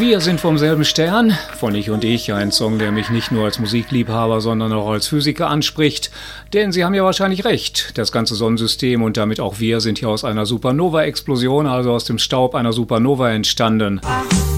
Wir sind vom selben Stern, von Ich und Ich, ein Song, der mich nicht nur als Musikliebhaber, sondern auch als Physiker anspricht. Denn Sie haben ja wahrscheinlich recht, das ganze Sonnensystem und damit auch wir sind hier aus einer Supernova-Explosion, also aus dem Staub einer Supernova entstanden.